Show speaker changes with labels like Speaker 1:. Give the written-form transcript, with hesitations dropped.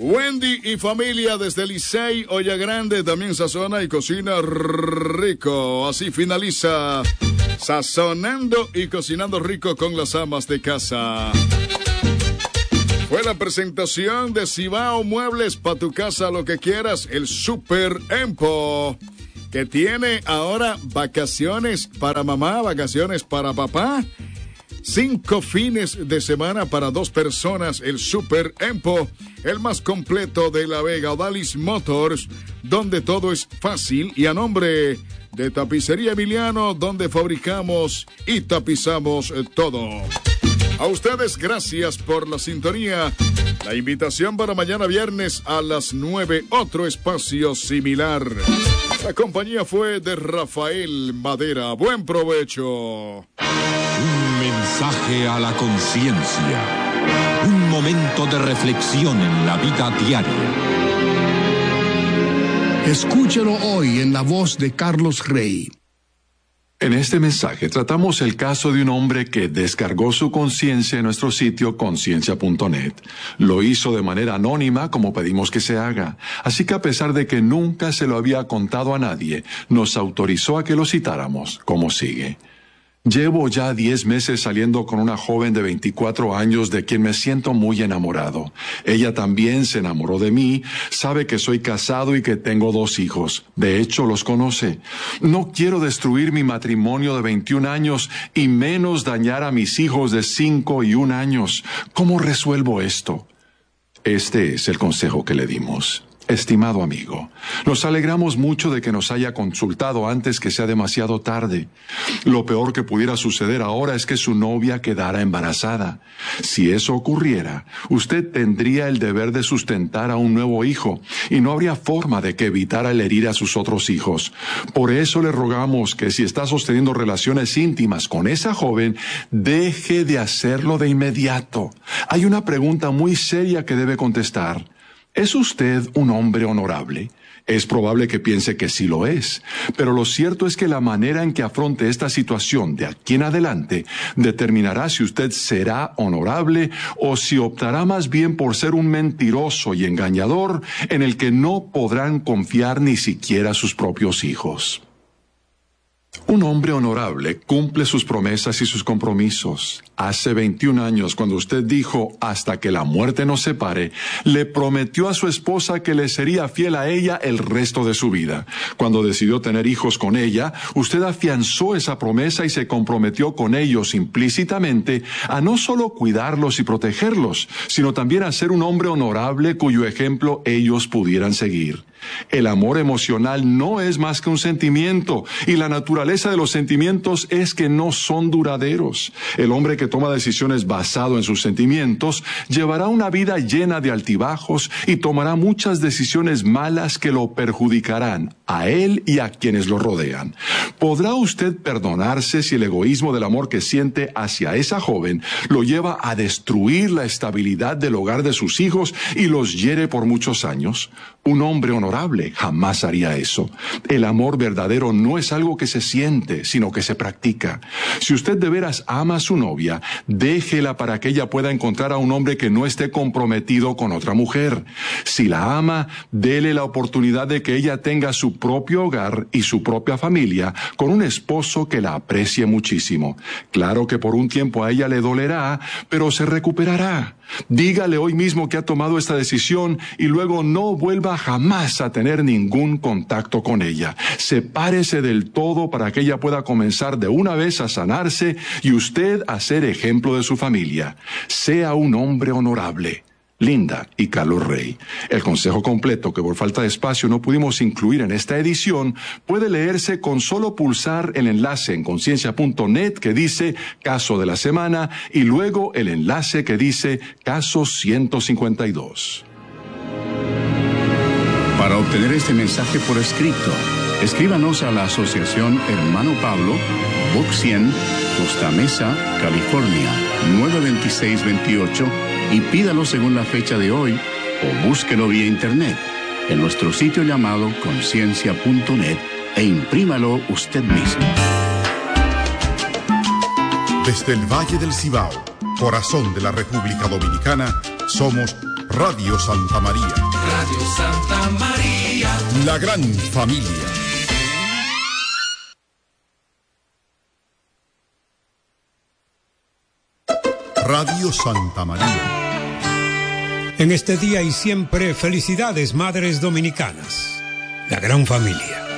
Speaker 1: Wendy y familia desde Licey, Olla Grande, también sazona y cocina rico. Así finaliza Sazonando y Cocinando Rico con las amas de casa. Fue la presentación de Cibao Muebles, para tu casa lo que quieras, el Super Empo, que tiene ahora vacaciones para mamá, vacaciones para papá. 5 fines de semana para 2 personas, el Super Empo, el más completo de La Vega. Odalis Motors, donde todo es fácil, y a nombre de Tapicería Emiliano, donde fabricamos y tapizamos todo. A ustedes, gracias por la sintonía. La invitación para mañana viernes a las 9, otro espacio similar. La compañía fue de Rafael Madera. Buen provecho.
Speaker 2: Un mensaje a la conciencia. Un momento de reflexión en la vida diaria.
Speaker 3: Escúchelo hoy en la voz de Carlos Rey.
Speaker 4: En este mensaje tratamos el caso de un hombre que descargó su conciencia en nuestro sitio conciencia.net. Lo hizo de manera anónima, como pedimos que se haga. Así que a pesar de que nunca se lo había contado a nadie, nos autorizó a que lo citáramos, como sigue. Llevo ya 10 meses saliendo con una joven de 24 años de quien me siento muy enamorado. Ella también se enamoró de mí, sabe que soy casado y que tengo 2 hijos. De hecho, los conoce. No quiero destruir mi matrimonio de 21 años y menos dañar a mis hijos de 5 y 1 años. ¿Cómo resuelvo esto? Este es el consejo que le dimos. Estimado amigo, nos alegramos mucho de que nos haya consultado antes que sea demasiado tarde. Lo peor que pudiera suceder ahora es que su novia quedara embarazada. Si eso ocurriera, usted tendría el deber de sustentar a un nuevo hijo y no habría forma de que evitara el herir a sus otros hijos. Por eso le rogamos que si está sosteniendo relaciones íntimas con esa joven, deje de hacerlo de inmediato. Hay una pregunta muy seria que debe contestar. ¿Es usted un hombre honorable? Es probable que piense que sí lo es, pero lo cierto es que la manera en que afronte esta situación de aquí en adelante determinará si usted será honorable o si optará más bien por ser un mentiroso y engañador en el que no podrán confiar ni siquiera sus propios hijos. Un hombre honorable cumple sus promesas y sus compromisos. Hace 21 años, cuando usted dijo, hasta que la muerte nos separe, le prometió a su esposa que le sería fiel a ella el resto de su vida. Cuando decidió tener hijos con ella, usted afianzó esa promesa y se comprometió con ellos implícitamente a no solo cuidarlos y protegerlos, sino también a ser un hombre honorable cuyo ejemplo ellos pudieran seguir. El amor emocional no es más que un sentimiento, y la naturaleza de los sentimientos es que no son duraderos. El hombre que toma decisiones basado en sus sentimientos llevará una vida llena de altibajos y tomará muchas decisiones malas que lo perjudicarán a él y a quienes lo rodean. ¿Podrá usted perdonarse si el egoísmo del amor que siente hacia esa joven lo lleva a destruir la estabilidad del hogar de sus hijos y los hiere por muchos años? Un hombre honorable jamás haría eso. El amor verdadero no es algo que se siente, sino que se practica. Si usted de veras ama a su novia, déjela para que ella pueda encontrar a un hombre que no esté comprometido con otra mujer. Si la ama, dele la oportunidad de que ella tenga su propio hogar y su propia familia con un esposo que la aprecie muchísimo. Claro que por un tiempo a ella le dolerá, pero se recuperará. Dígale hoy mismo que ha tomado esta decisión y luego no vuelva jamás a tener ningún contacto con ella. Sepárese del todo para que ella pueda comenzar de una vez a sanarse y usted a ser ejemplo de su familia. Sea un hombre honorable. Linda y Carlos Rey. El consejo completo, que por falta de espacio no pudimos incluir en esta edición, puede leerse con solo pulsar el enlace en conciencia.net que dice Caso de la Semana y luego el enlace que dice Caso 152.
Speaker 5: Para obtener este mensaje por escrito, escríbanos a la Asociación Hermano Pablo, Box 100, Costa Mesa, California, 92628, y pídalo según la fecha de hoy o búsquelo vía internet en nuestro sitio llamado conciencia.net e imprímalo usted mismo.
Speaker 6: Desde el Valle del Cibao, corazón de la República Dominicana, somos Radio Santa María.
Speaker 7: Radio Santa María.
Speaker 6: La gran familia. Radio Santa María.
Speaker 8: En este día y siempre, felicidades, madres dominicanas. La gran familia.